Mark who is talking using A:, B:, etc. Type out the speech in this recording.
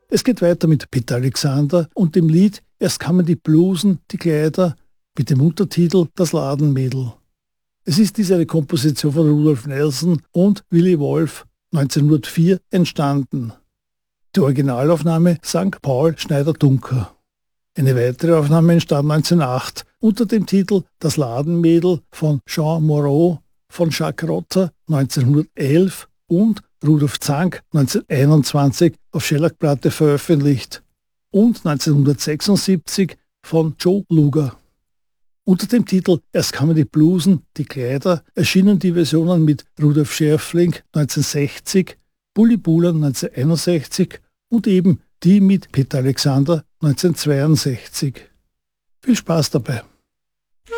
A: Es geht weiter mit Peter Alexander und dem Lied Erst kamen die Blusen, die Kleider mit dem Untertitel Das Ladenmädel. Es ist diese eine Komposition von Rudolf Nelson und Willy Wolf 1904 entstanden. Die Originalaufnahme sang Paul Schneider-Dunker. Eine weitere Aufnahme entstand 1908 unter dem Titel Das Ladenmädel von Jean Moreau, von Jacques Rotter 1911 und Rudolf Zank 1921 auf Schellackplatte veröffentlicht und 1976 von Joe Luger. Unter dem Titel Erst kamen die Blusen, die Kleider erschienen die Versionen mit Rudolf Schärfling 1960, Bully Bulan 1961 und eben die mit Peter Alexander 1962. Viel Spaß dabei!